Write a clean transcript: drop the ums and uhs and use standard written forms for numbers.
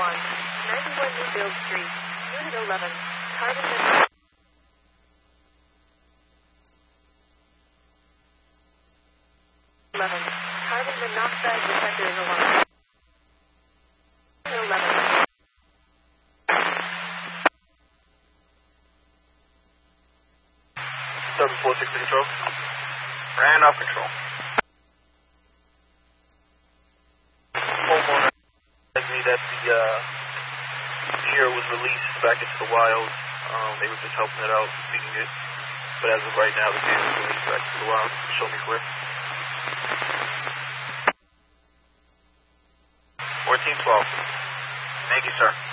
91 Newfield Street, Unit 11, carbon 11, carbon monoxide detector is alarmed. 11. 746 control. Ran off control. Homeowner tells me that the deer was released back into the wild. They were just helping it out, feeding it. But as of right now, the deer is released back into the wild. Show me where. 1412. Thank you, sir.